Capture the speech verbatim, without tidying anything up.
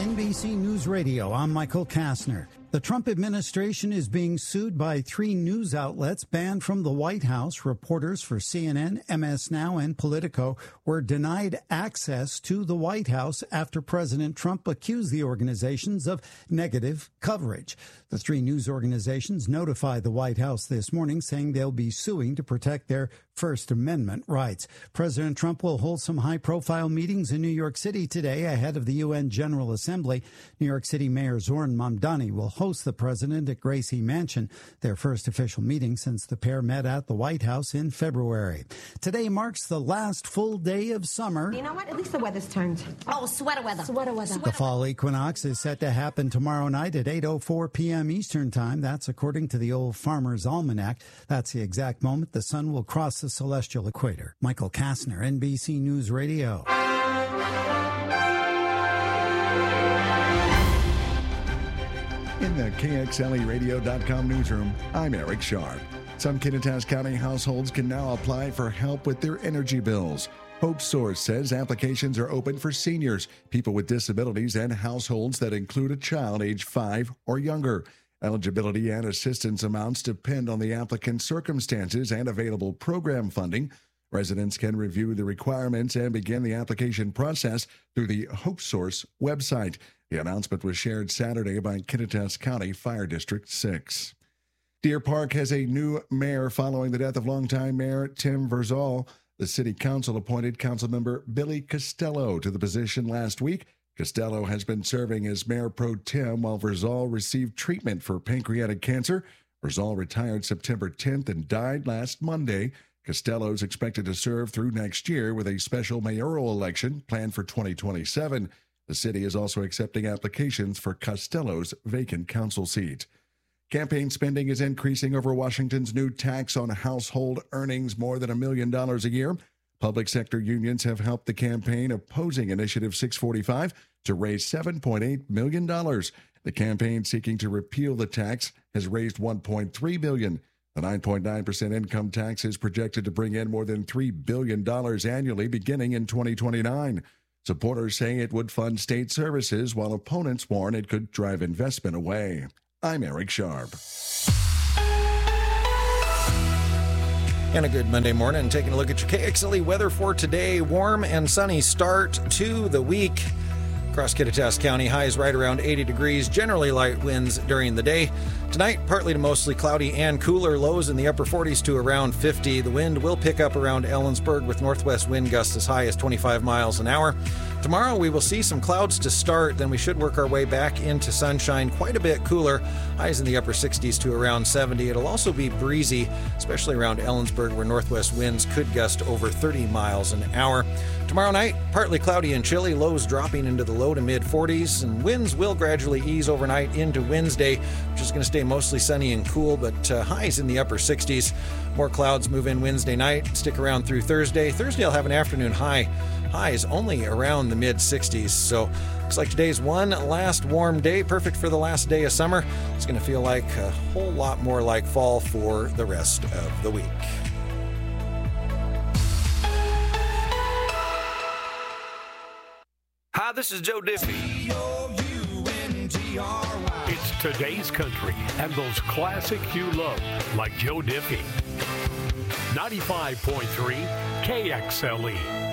N B C News Radio, I'm Michael Kastner. The Trump administration is being sued by three news outlets banned from the White House. Reporters for C N N, M S Now, and Politico were denied access to the White House after President Trump accused the organizations of negative coverage. The three news organizations notified the White House this morning, saying they'll be suing to protect their First Amendment rights. President Trump will hold some high-profile meetings in New York City today ahead of the U N General Assembly. New York City Mayor Zohran Mamdani will host the president at Gracie Mansion, their first official meeting since the pair met at the White House in February. Today marks the last full day of summer. You know what? At least the weather's turned. Oh, sweater weather. Sweater weather. The fall equinox is set to happen tomorrow night at eight oh four p.m. Eastern Time. That's according to the Old Farmer's Almanac. That's the exact moment the sun will cross the celestial equator. Michael Kastner, N B C News Radio. In the K X L E radio dot com newsroom, I'm Eric Sharp. Some Kittitas County households can now apply for help with their energy bills. Hope Source says applications are open for seniors, people with disabilities, and households that include a child age five or younger. Eligibility and assistance amounts depend on the applicant's circumstances and available program funding. Residents can review the requirements and begin the application process through the Hope Source website. The announcement was shared Saturday by Kittitas County Fire District six. Deer Park has a new mayor following the death of longtime Mayor Tim Verzal. The city council appointed Councilmember Billy Costello to the position last week. Costello has been serving as mayor pro tem while Verzal received treatment for pancreatic cancer. Verzal retired September tenth and died last Monday. Costello is expected to serve through next year with a special mayoral election planned for twenty twenty-seven. The city is also accepting applications for Costello's vacant council seat. Campaign spending is increasing over Washington's new tax on household earnings more than a million dollars a year. Public sector unions have helped the campaign opposing Initiative six forty-five to raise seven point eight million dollars. The campaign seeking to repeal the tax has raised one point three billion dollars. The nine point nine percent income tax is projected to bring in more than three billion dollars annually beginning in twenty twenty-nine. Supporters say it would fund state services, while opponents warn it could drive investment away. I'm Eric Sharp. And a good Monday morning. Taking a look at your K X L E weather for today. Warm and sunny start to the week. Across Kittitas County, highs right around eighty degrees, generally light winds during the day. Tonight, partly to mostly cloudy and cooler, lows in the upper forties to around fifty. The wind will pick up around Ellensburg with northwest wind gusts as high as twenty-five miles an hour. Tomorrow, we will see some clouds to start, then we should work our way back into sunshine, quite a bit cooler. Highs in the upper sixties to around seventy. It'll also be breezy, especially around Ellensburg, where northwest winds could gust over thirty miles an hour. Tomorrow night, partly cloudy and chilly, lows dropping into the low to mid forties, and winds will gradually ease overnight into Wednesday, which is going to stay mostly sunny and cool, but uh, highs in the upper sixties. More clouds move in Wednesday night, stick around through Thursday. Thursday will have an afternoon high. Highs only around the mid sixties, so looks like today's one last warm day, perfect for the last day of summer. It's going to feel like a whole lot more like fall for the rest of the week. Hi, this is Joe Diffie. It's today's country and those classics you love, like Joe Diffie. ninety-five point three K X L E.